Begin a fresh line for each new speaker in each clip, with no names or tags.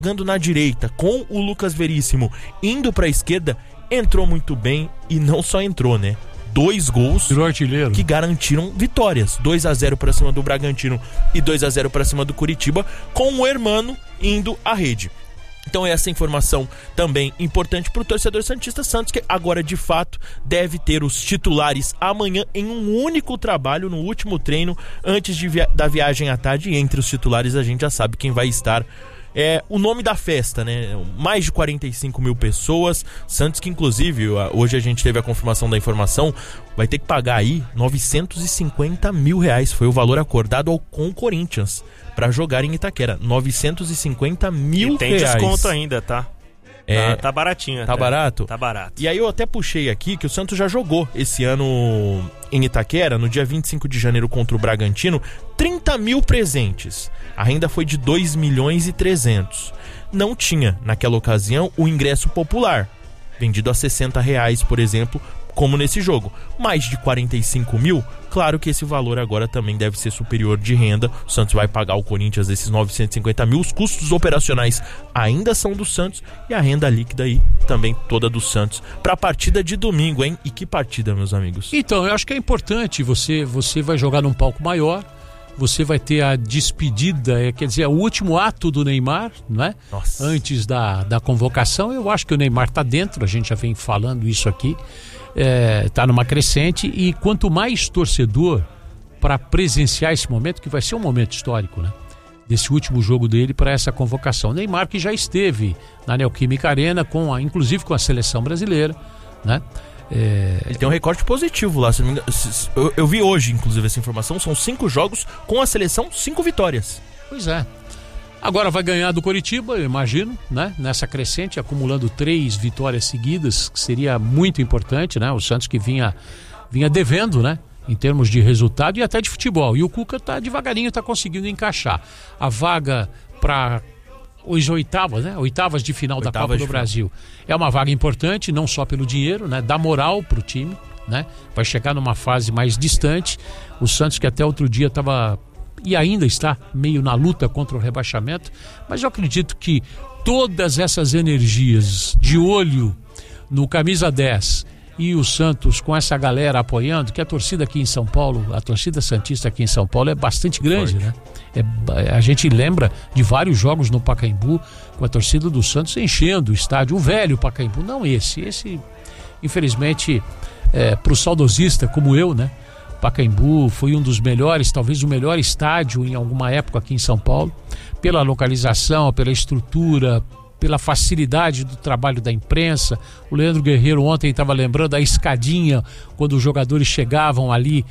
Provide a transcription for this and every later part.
jogando na direita, com o Lucas Veríssimo indo para a esquerda, entrou muito bem e não só entrou, né? 2 gols que garantiram vitórias. 2-0 para cima do Bragantino e 2-0 para cima do Curitiba, com o Hermano indo à rede. Então essa informação também importante para o torcedor santista. Santos que agora de fato deve ter os titulares amanhã em um único trabalho, no último treino antes da viagem à tarde. E entre os titulares a gente já sabe quem vai estar. É o nome da festa, né? Mais de 45 mil pessoas. Santos que inclusive, hoje a gente teve a confirmação da informação, vai ter que pagar aí 950 mil reais. Foi o valor acordado com o Corinthians para jogar em Itaquera. 950 mil reais. E tem
desconto ainda, tá? Tá baratinho.
Tá barato?
Tá barato.
E aí eu até puxei aqui que o Santos já jogou esse ano em Itaquera, no dia 25 de janeiro contra o Bragantino, 30 mil presentes. A renda foi de 2 milhões e 300. Não tinha, naquela ocasião, o ingresso popular, vendido a 60 reais, por exemplo, como nesse jogo. Mais de 45 mil, claro que esse valor agora também deve ser superior de renda. O Santos vai pagar ao Corinthians esses 950 mil. Os custos operacionais ainda são do Santos e a renda líquida aí também toda do Santos. Para a partida de domingo, hein? E que partida, meus amigos?
Então, eu acho que é importante, você vai jogar num palco maior, você vai ter a despedida, quer dizer, o último ato do Neymar, né?
Nossa.
Antes da convocação. Eu acho que o Neymar está dentro, a gente já vem falando isso aqui. Tá numa crescente, e quanto mais torcedor para presenciar esse momento, que vai ser um momento histórico, né? Desse último jogo dele para essa convocação. Neymar que já esteve na Neoquímica Arena, inclusive com a seleção brasileira, né?
Ele tem um recorde positivo lá, se não me engano. Eu vi hoje, inclusive, essa informação. São 5 jogos com a seleção, 5 vitórias.
Pois é. Agora vai ganhar do Coritiba, eu imagino, né? Nessa crescente, acumulando 3 vitórias seguidas, que seria muito importante, né? O Santos que vinha devendo, né? Em termos de resultado e até de futebol. E o Cuca devagarinho tá conseguindo encaixar a vaga para os oitavas, né? Oitavas de final da Copa do Brasil. É uma vaga importante, não só pelo dinheiro, né? Dá moral pro time, né? Vai chegar numa fase mais distante. O Santos que até outro dia estava e ainda está meio na luta contra o rebaixamento, mas eu acredito que todas essas energias de olho no camisa 10 e o Santos com essa galera apoiando, que a torcida aqui em São Paulo, a torcida santista aqui em São Paulo é bastante grande, né? A gente lembra de vários jogos no Pacaembu com a torcida do Santos enchendo o estádio, o velho Pacaembu, não esse infelizmente pro saudosista como eu, né? Pacaembu foi um dos melhores, talvez o melhor estádio em alguma época aqui em São Paulo, pela localização, pela estrutura, pela facilidade do trabalho da imprensa. O Leandro Guerreiro ontem estava lembrando a escadinha quando os jogadores chegavam ali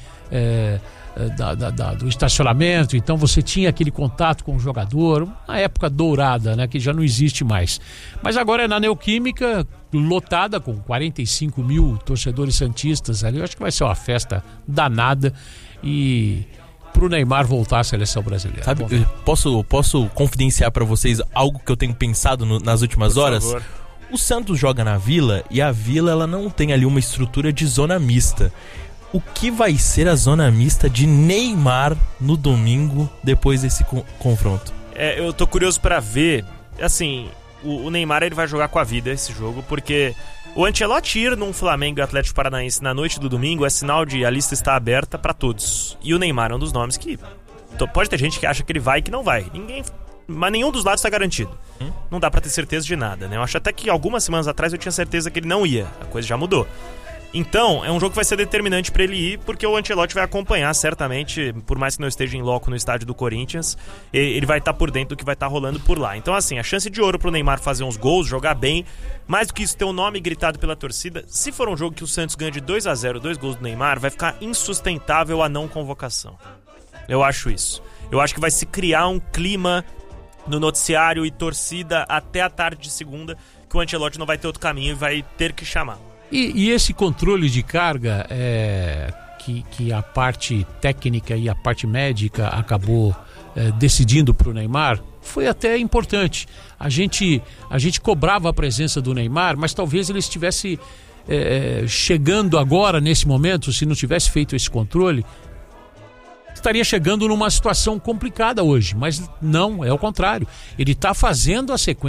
do estacionamento, então você tinha aquele contato com o jogador, uma época dourada, né, que já não existe mais. Mas agora é na Neoquímica, lotada com 45 mil torcedores santistas ali. Eu acho que vai ser uma festa danada e pro Neymar voltar à seleção brasileira.
Sabe, posso confidenciar para vocês algo que eu tenho pensado nas últimas horas?
Favor.
O Santos joga na Vila e a Vila ela não tem ali uma estrutura de zona mista. O que vai ser a zona mista de Neymar no domingo depois desse confronto?
Eu tô curioso para ver, assim, o Neymar ele vai jogar com a vida esse jogo, porque o Ancelotti ir num Flamengo e Atlético Paranaense na noite do domingo é sinal de a lista está aberta para todos. E o Neymar é um dos nomes que pode ter gente que acha que ele vai e que não vai. Mas nenhum dos lados está garantido. Não dá para ter certeza de nada, né? Eu acho até que algumas semanas atrás eu tinha certeza que ele não ia. A coisa já mudou. Então, é um jogo que vai ser determinante para ele ir, porque o Ancelotti vai acompanhar, certamente, por mais que não esteja em loco no estádio do Corinthians, ele vai estar por dentro do que vai estar rolando por lá. Então, assim, a chance de ouro pro Neymar fazer uns gols, jogar bem, mais do que isso, ter o nome gritado pela torcida. Se for um jogo que o Santos ganha de 2-0, 2 gols do Neymar, vai ficar insustentável a não convocação. Eu acho isso. Eu acho que vai se criar um clima no noticiário e torcida até a tarde de segunda, que o Ancelotti não vai ter outro caminho e vai ter que chamar.
E esse controle de carga que a parte técnica e a parte médica acabou decidindo para o Neymar foi até importante. A gente cobrava a presença do Neymar, mas talvez ele estivesse chegando agora, nesse momento, se não tivesse feito esse controle, estaria chegando numa situação complicada hoje, mas não, é o contrário. Ele está fazendo a sequência